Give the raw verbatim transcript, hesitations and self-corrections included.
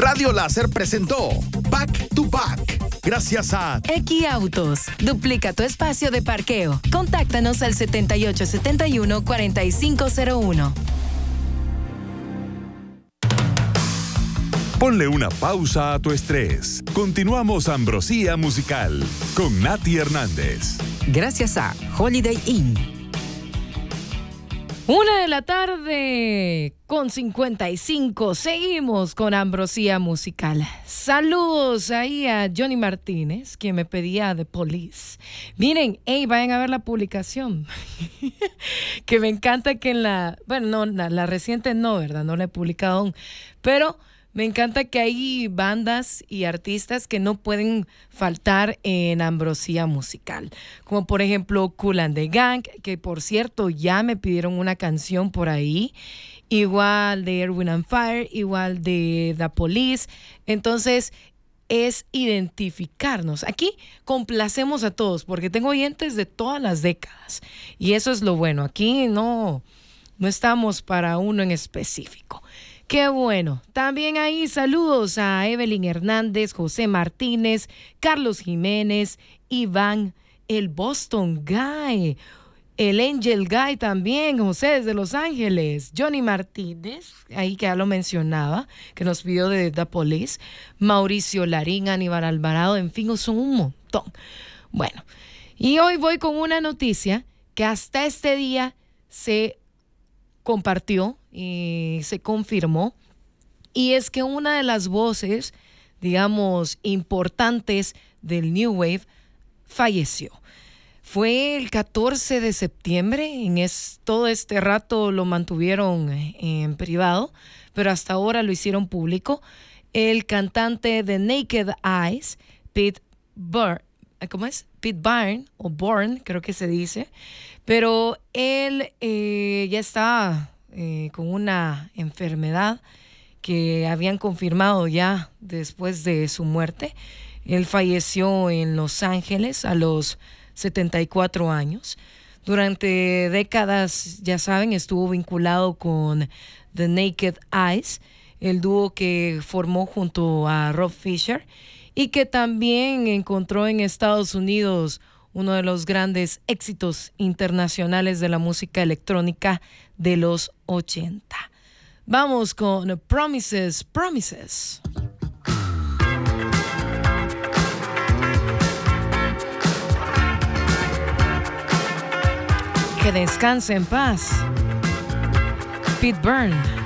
Radio Láser presentó Back to Back. Gracias a X Autos. Duplica tu espacio de parqueo. Contáctanos al setenta y ocho setenta y uno, cuarenta y cinco cero uno. Ponle una pausa a tu estrés. Continuamos Ambrosía Musical con Nati Hernández. Gracias a Holiday Inn. Una de la tarde con cincuenta y cinco. Seguimos con Ambrosía Musical. Saludos ahí a Johnny Martínez, quien me pedía The Police. Miren, hey, vayan a ver la publicación. Que me encanta que en la... Bueno, no, la, la reciente no, ¿verdad? No la he publicado aún. Pero... me encanta que hay bandas y artistas que no pueden faltar en Ambrosía Musical. Como por ejemplo Kool and the Gang, que por cierto ya me pidieron una canción por ahí. Igual de Earth, Wind and Fire, igual de The Police. Entonces es identificarnos. Aquí complacemos a todos porque tengo oyentes de todas las décadas. Y eso es lo bueno. Aquí no, no estamos para uno en específico. Qué bueno. También ahí saludos a Evelyn Hernández, José Martínez, Carlos Jiménez, Iván, el Boston Guy, el Angel Guy también, José desde Los Ángeles, Johnny Martínez, ahí que ya lo mencionaba, que nos pidió de The Police, Mauricio Larín, Aníbal Alvarado, en fin, son un montón. Bueno, y hoy voy con una noticia que hasta este día se compartió y se confirmó, y es que una de las voces, digamos, importantes del New Wave falleció. Fue el catorce de septiembre, en es, todo este rato lo mantuvieron en privado, pero hasta ahora lo hicieron público. El cantante de Naked Eyes, Pete Byrne, ¿cómo es? Pete Byrne, o Bourne, creo que se dice, pero él eh, ya está eh, con una enfermedad que habían confirmado ya después de su muerte. Él falleció en Los Ángeles a los setenta y cuatro años. Durante décadas, ya saben, estuvo vinculado con The Naked Eyes, el dúo que formó junto a Rob Fisher y que también encontró en Estados Unidos uno de los grandes éxitos internacionales de la música electrónica de los ochenta. Vamos con Promises, Promises. Que descanse en paz. Pete Byrne.